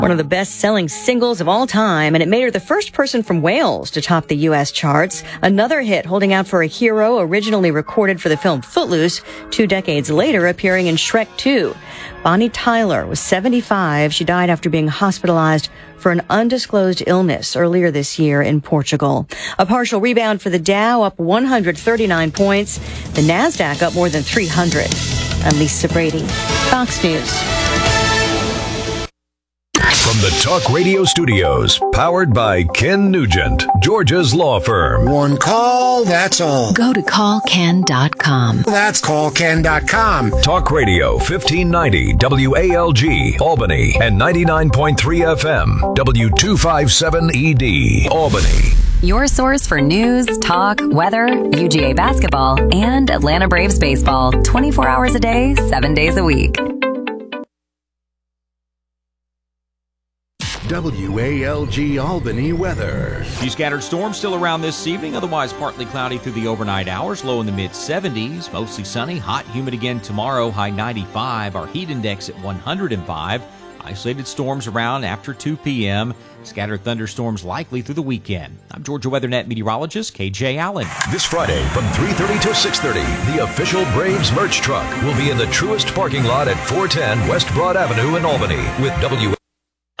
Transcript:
one of the best-selling singles of all time, and it made her the first person from Wales to top the U.S. charts. Another hit, Holding Out for a Hero, originally recorded for the film Footloose, 2 decades later appearing in Shrek 2. Bonnie Tyler was 75. She died after being hospitalized for an undisclosed illness earlier this year in Portugal. A partial rebound for the Dow, up 139 points. The NASDAQ up more than 300. I'm Lisa Brady, Fox News. From the Talk Radio Studios, powered by Ken Nugent, Georgia's law firm. One call, that's all. Go to callken.com. That's callken.com. Talk Radio 1590 WALG, Albany, and 99.3 FM, W257ED, Albany. Your source for news, talk, weather, UGA basketball, and Atlanta Braves baseball. 24 hours a day, 7 days a week. WALG Albany weather. Few scattered storms still around this evening, otherwise partly cloudy through the overnight hours, low in the mid-70s, mostly sunny, hot, humid again tomorrow, high 95, our heat index at 105. Isolated storms around after 2 p.m., scattered thunderstorms likely through the weekend. I'm Georgia WeatherNet meteorologist KJ Allen. This Friday from 3:30 to 6:30, the official Braves merch truck will be in the Truist parking lot at 410 West Broad Avenue in Albany with